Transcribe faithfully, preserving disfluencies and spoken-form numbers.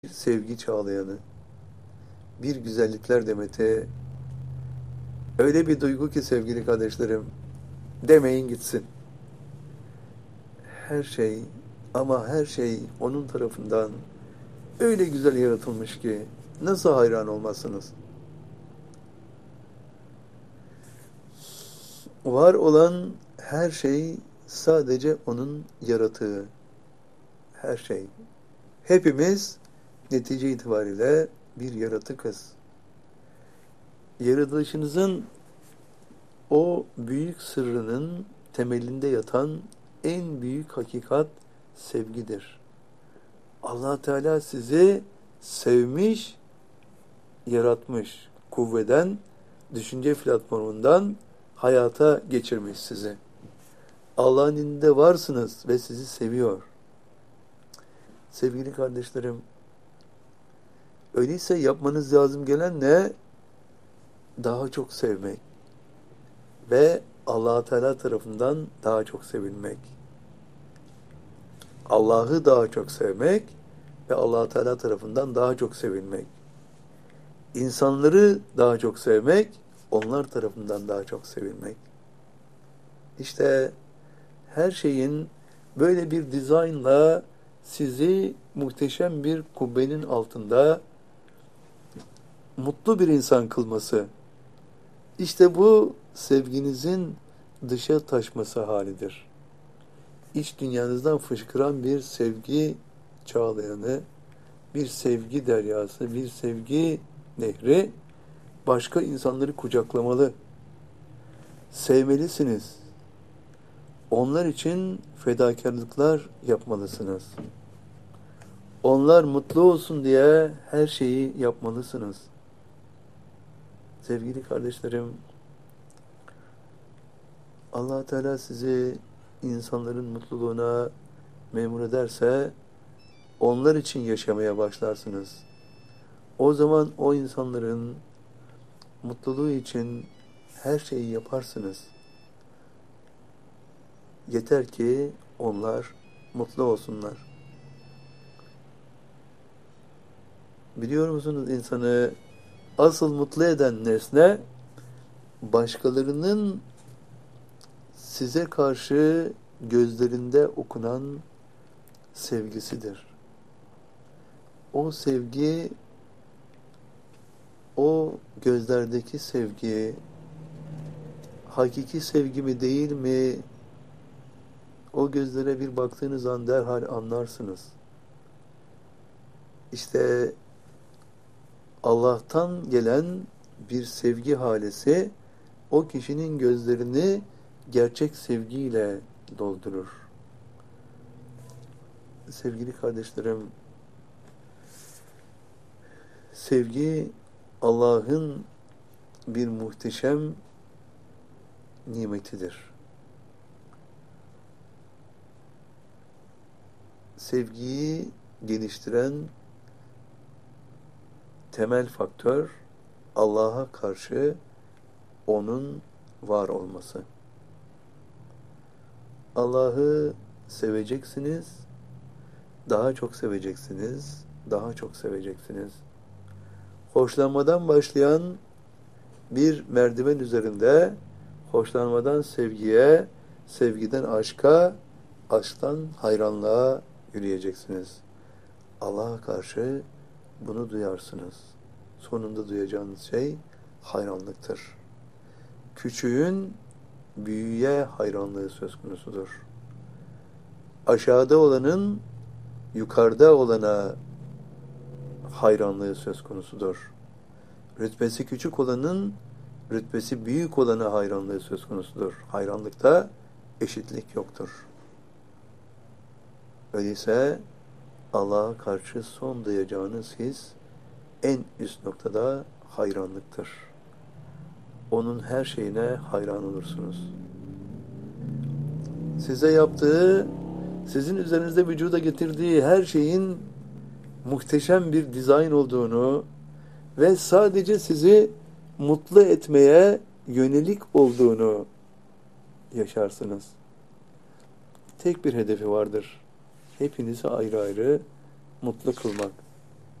bir sevgi çağlayanı, bir güzellikler demeti, öyle bir duygu ki sevgili kardeşlerim, demeyin gitsin. Her şey ama her şey onun tarafından öyle güzel yaratılmış ki nasıl hayran olmazsınız? Var olan her şey sadece onun yaratığı. Her şey. Hepimiz netice itibariyle bir yaratıkız. Yaratılışınızın o büyük sırrının temelinde yatan en büyük hakikat sevgidir. Allah Teala sizi sevmiş, yaratmış, kuvveden, düşünce platformundan hayata geçirmiş sizi. Allah'ın indinde varsınız ve sizi seviyor. Sevgili kardeşlerim, öyleyse yapmanız lazım gelen ne? Daha çok sevmek ve Allah Teala tarafından daha çok sevilmek. Allah'ı daha çok sevmek ve Allah Teala tarafından daha çok sevilmek. İnsanları daha çok sevmek, onlar tarafından daha çok sevilmek. İşte her şeyin böyle bir dizaynla sizi muhteşem bir kubbenin altında mutlu bir insan kılması. İşte bu sevginizin dışa taşması halidir. İç dünyanızdan fışkıran bir sevgi çağlayanı, bir sevgi deryası, bir sevgi nehri başka insanları kucaklamalı. Sevmelisiniz. Onlar için fedakarlıklar yapmalısınız. Onlar mutlu olsun diye her şeyi yapmalısınız. Sevgili kardeşlerim, Allah Teala sizi insanların mutluluğuna memur ederse onlar için yaşamaya başlarsınız. O zaman o insanların mutluluğu için her şeyi yaparsınız. Yeter ki onlar mutlu olsunlar. Biliyor musunuz, insanı asıl mutlu eden nesne başkalarının size karşı gözlerinde okunan sevgisidir. O sevgi, o gözlerdeki sevgi, hakiki sevgi mi değil mi? O gözlere bir baktığınız an derhal anlarsınız. İşte Allah'tan gelen bir sevgi halesi o kişinin gözlerini gerçek sevgiyle doldurur. Sevgili kardeşlerim, sevgi Allah'ın bir muhteşem nimetidir. Sevgiyi geliştiren temel faktör Allah'a karşı onun var olması. Allah'ı seveceksiniz, daha çok seveceksiniz, daha çok seveceksiniz. Hoşlanmadan başlayan bir merdiven üzerinde hoşlanmadan sevgiye, sevgiden aşka, aşktan hayranlığa yürüyeceksiniz. Allah'a karşı bunu duyarsınız. Sonunda duyacağınız şey hayranlıktır. Küçüğün büyüğe hayranlığı söz konusudur. Aşağıda olanın yukarıda olana hayranlığı söz konusudur. Rütbesi küçük olanın rütbesi büyük olana hayranlığı söz konusudur. Hayranlıkta eşitlik yoktur. Öyleyse Allah'a karşı son duyacağınız his en üst noktada hayranlıktır. Onun her şeyine hayran olursunuz. Size yaptığı, sizin üzerinizde vücuda getirdiği her şeyin muhteşem bir dizayn olduğunu ve sadece sizi mutlu etmeye yönelik olduğunu yaşarsınız. Tek bir hedefi vardır. Hepinizi ayrı ayrı mutlu kılmak.